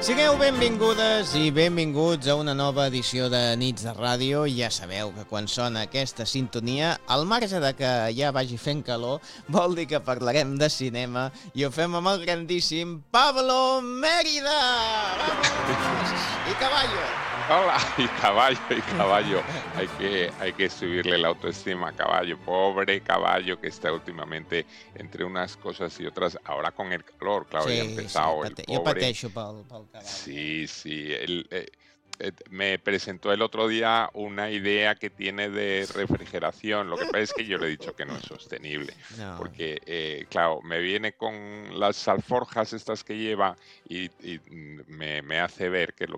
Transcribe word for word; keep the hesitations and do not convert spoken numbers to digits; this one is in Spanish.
Sigueu benvingudes i benvinguts a una nova edició de Nits de Ràdio. Ja sabeu que quan sona aquesta sintonia, al marge de que ja vagi fent calor, vol dir que parlarem de cinema i ho fem amb el grandíssim Pablo Mérida! Vamos! I Caballo! Hola, y Caballo, y Caballo. Hay que, hay que subirle la autoestima a Caballo. Pobre Caballo que está últimamente entre unas cosas y otras. Ahora con el calor, claro, ya ha Sí, sí, empezado el pate... jo pobre. pateixo pel, pel Caballo. Sí, sí. Él, eh, eh, me presentó el otro día una idea que tiene de refrigeración. Lo que pasa es que yo le he dicho que no es sostenible. No. Porque, eh, claro, me viene con las alforjas estas que lleva y, y me, me hace ver que lo